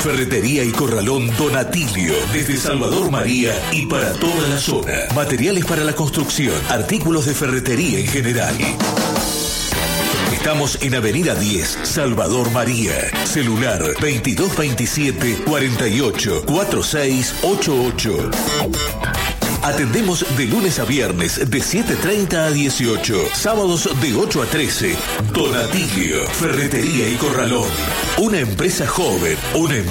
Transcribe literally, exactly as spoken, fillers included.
Ferretería y Corralón Don Atilio, desde Salvador María y para toda la zona. Materiales para la construcción, artículos de ferretería en general. Estamos en Avenida diez, Salvador María. Celular veintidós veintisiete cuarenta y ocho cuarenta y seis ochenta y ocho. Atendemos de lunes a viernes de siete treinta a dieciocho, sábados de ocho a trece. Don Atilio, Ferretería y Corralón. Una empresa joven, una empresa